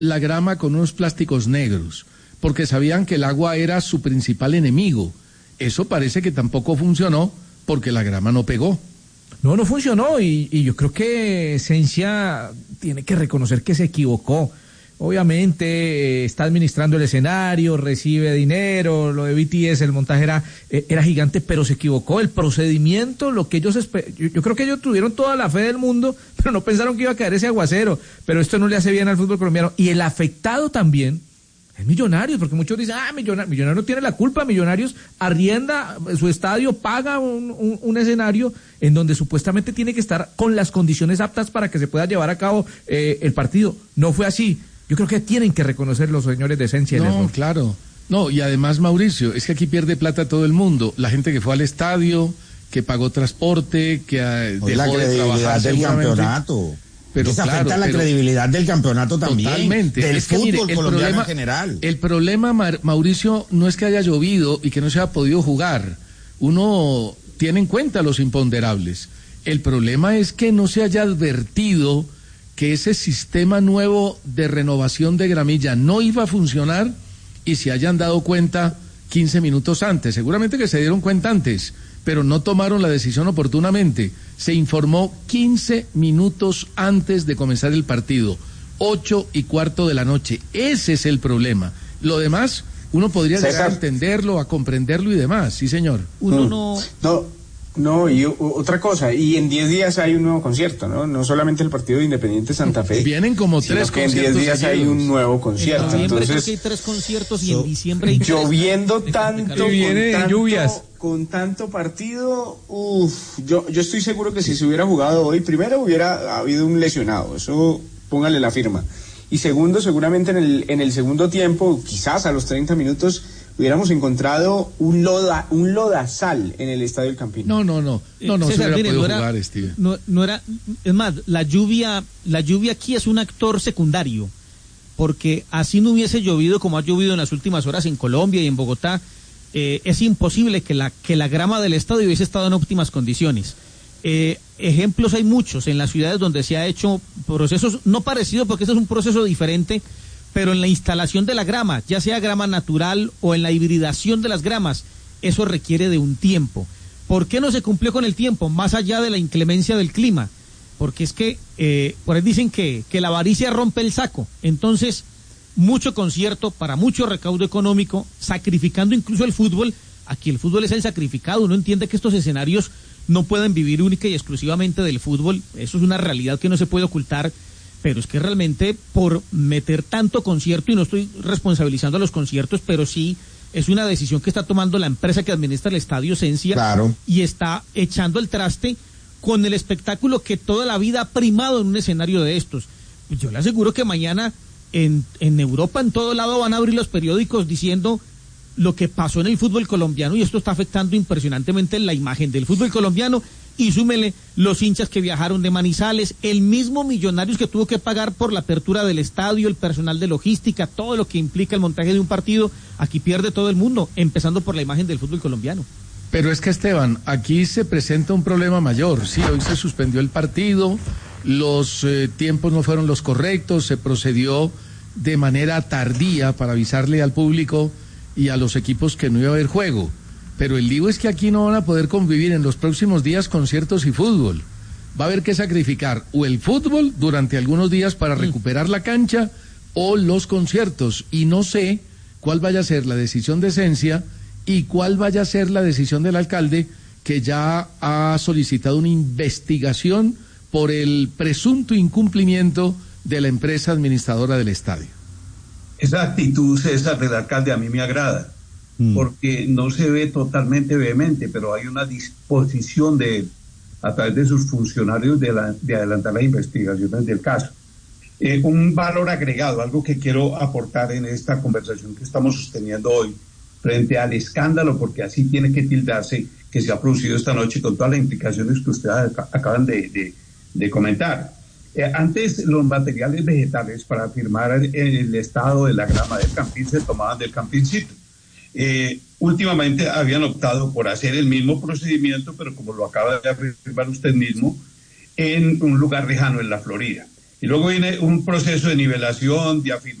la grama con unos plásticos negros, porque sabían que el agua era su principal enemigo. Eso parece que tampoco funcionó porque la grama no pegó. No funcionó y yo creo que Esencia tiene que reconocer que se equivocó. Obviamente está administrando el escenario, recibe dinero, lo de BTS, el montaje era gigante, pero se equivocó. El procedimiento, lo que ellos yo creo que ellos tuvieron toda la fe del mundo, pero no pensaron que iba a caer ese aguacero. Pero esto no le hace bien al fútbol colombiano. Y el afectado también es Millonarios, porque muchos dicen, Millonarios no tiene la culpa, Millonarios arrienda su estadio, paga un escenario en donde supuestamente tiene que estar con las condiciones aptas para que se pueda llevar a cabo el partido. No fue así. Yo creo que tienen que reconocer los señores de Esencia. No, claro. No, y además, Mauricio, es que aquí pierde plata todo el mundo. La gente que fue al estadio, que pagó transporte, que dejó de trabajar del campeonato. Pero eso afecta la credibilidad del campeonato también. Totalmente. Del fútbol colombiano en general. El problema, Mauricio, no es que haya llovido y que no se haya podido jugar. Uno tiene en cuenta los imponderables. El problema es que no se haya advertido que ese sistema nuevo de renovación de gramilla no iba a funcionar y se hayan dado cuenta 15 minutos antes. Seguramente que se dieron cuenta antes, pero no tomaron la decisión oportunamente. Se informó 15 minutos antes de comenzar el partido, 8:15 de la noche. Ese es el problema. Lo demás, uno podría llegar a entenderlo, a comprenderlo y demás. Sí, señor. No, y otra cosa, y en 10 días hay un nuevo concierto, ¿no? No solamente el partido de Independiente Santa Fe. Vienen como 3 conciertos. En 10 días seguidos. Hay un nuevo concierto. En noviembre entonces, creo que hay 3 conciertos y en diciembre hay 3. Lloviendo tanto, lluvias. Con tanto partido, yo estoy seguro que si se hubiera jugado hoy, primero hubiera habido un lesionado, eso póngale la firma. Y segundo, seguramente en el segundo tiempo, quizás a los 30 minutos, hubiéramos encontrado un lodazal en el Estadio El Campín. No César, se hubiera podido jugar, Steve. No era, es más, la lluvia aquí es un actor secundario, porque así no hubiese llovido como ha llovido en las últimas horas en Colombia y en Bogotá, es imposible que la grama del estadio hubiese estado en óptimas condiciones. Ejemplos hay muchos en las ciudades donde se ha hecho procesos no parecidos, porque este es un proceso diferente, pero en la instalación de la grama, ya sea grama natural o en la hibridación de las gramas, eso requiere de un tiempo. ¿Por qué no se cumplió con el tiempo? Más allá de la inclemencia del clima, porque es que por ahí dicen que la avaricia rompe el saco. Entonces, mucho concierto para mucho recaudo económico, sacrificando incluso el fútbol. Aquí el fútbol es el sacrificado. Uno entiende que estos escenarios no pueden vivir única y exclusivamente del fútbol. Eso es una realidad que no se puede ocultar. Pero es que realmente por meter tanto concierto, y no estoy responsabilizando a los conciertos, pero sí es una decisión que está tomando la empresa que administra el Estadio Esencia, claro, y está echando el traste con el espectáculo que toda la vida ha primado en un escenario de estos. Yo le aseguro que mañana en Europa, en todo lado, van a abrir los periódicos diciendo lo que pasó en el fútbol colombiano, y esto está afectando impresionantemente la imagen del fútbol colombiano. Y súmele los hinchas que viajaron de Manizales, el mismo Millonarios que tuvo que pagar por la apertura del estadio, el personal de logística, todo lo que implica el montaje de un partido. Aquí pierde todo el mundo, empezando por la imagen del fútbol colombiano. Pero es que, Esteban, aquí se presenta un problema mayor. Sí, hoy se suspendió el partido, los tiempos no fueron los correctos, se procedió de manera tardía para avisarle al público y a los equipos que no iba a haber juego. Pero el lío es que aquí no van a poder convivir en los próximos días conciertos y fútbol. Va a haber que sacrificar o el fútbol durante algunos días para recuperar la cancha o los conciertos. Y no sé cuál vaya a ser la decisión de Esencia y cuál vaya a ser la decisión del alcalde, que ya ha solicitado una investigación por el presunto incumplimiento de la empresa administradora del estadio. Esa actitud, César, del alcalde a mí me agrada, porque no se ve totalmente vehemente, pero hay una disposición a través de sus funcionarios de adelantar las investigaciones del caso. Un valor agregado, algo que quiero aportar en esta conversación que estamos sosteniendo hoy, frente al escándalo, porque así tiene que tildarse, que se ha producido esta noche con todas las implicaciones que ustedes acaban de comentar. Antes los materiales vegetales para afirmar el estado de la grama del Campín se tomaban del Campincito. Últimamente habían optado por hacer el mismo procedimiento, pero como lo acaba de afirmar usted mismo, en un lugar lejano en la Florida. Y luego viene un proceso de nivelación, de afirmación